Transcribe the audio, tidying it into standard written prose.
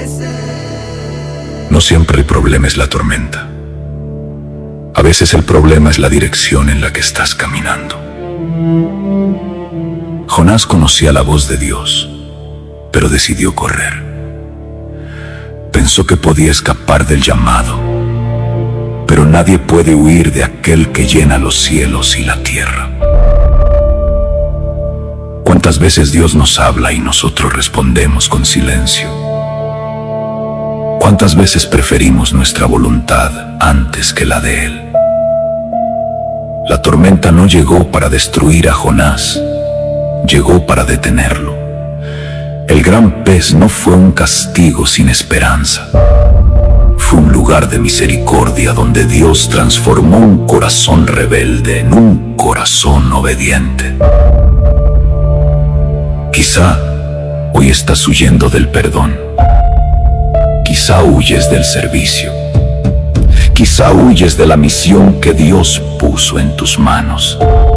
No siempre el problema es la tormenta. A veces el problema es la dirección en la que estás caminando. Jonás conocía la voz de Dios, pero decidió correr. Pensó que podía escapar del llamado, pero nadie puede huir de aquel que llena los cielos y la tierra. ¿Cuántas veces Dios nos habla y nosotros respondemos con silencio? ¿Cuántas veces preferimos nuestra voluntad antes que la de Él? La tormenta no llegó para destruir a Jonás, llegó para detenerlo. El gran pez no fue un castigo sin esperanza. Fue un lugar de misericordia donde Dios transformó un corazón rebelde en un corazón obediente. Quizá hoy estás huyendo del perdón. Quizá huyes del servicio. Quizá huyes de la misión que Dios puso en tus manos.